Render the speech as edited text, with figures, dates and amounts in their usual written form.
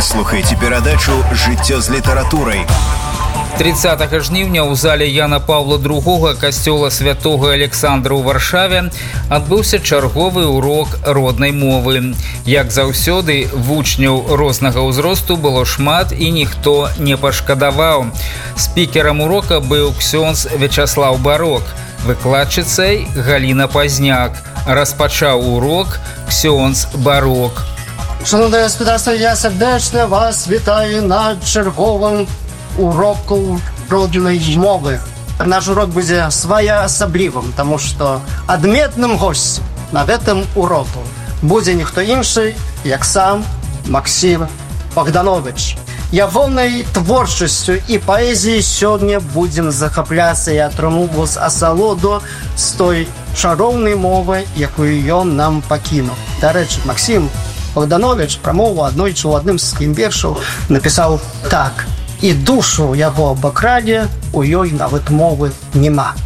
слухаеце перадачу «Жыццё з літаратурай». 30 жніўня ў зале Яна Паўла II касцёла святого Александра ў Варшаве адбыўся чарговы урок роднай мовы. Як заўсёды, вучняў рознага ўзросту было шмат і ніхто не пашкадаваў. Спікерам урока быў ксёндз Вячаслаў Барок, выкладчыцай Галіна Пазняк. Распачаў урок ксёндз Барок. Шановне господарство, я сердечно вас вітаю на черговым уроку родной мовы. Наш урок будзе своеасаблівым, тому что адметным гостем на гэтым уроку будзе ніхто іншы, як сам Максим Богданович. Ягонай творчасцю і паэзіяй сёння будзем захапляцца і атрымоўваць асалоду з той чароўнай мовы, якую ён нам пакінуў. Дарэчы, Максим Богданович прамову аднойчы ў адным з сваіх вершаў напісаў так: «І душу яго абакрадзе, у ёй нават мовы няма».